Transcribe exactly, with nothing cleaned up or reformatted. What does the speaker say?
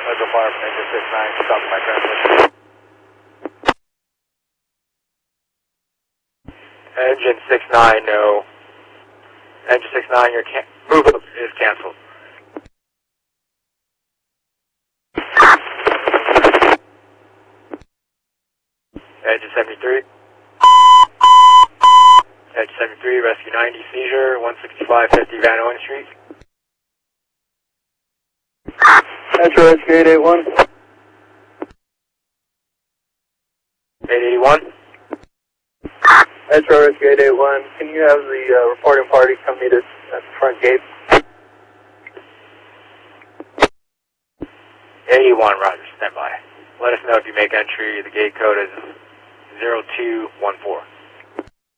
Metro Fire from Engine six nine, stop my transmission. Engine six nine, no. Engine six nine, your can move is canceled. Engine seventy-three. Engine seventy-three, rescue ninety, seizure, one sixty-five fifty Van Owen Street. Metro Rescue eight eight one. eight eighty-one. Metro Rescue eight eight one. Can you have the uh, reporting party come meet us at the front gate? eighty-one, Roger, stand by. Let us know if you make entry. The gate code is zero two one four.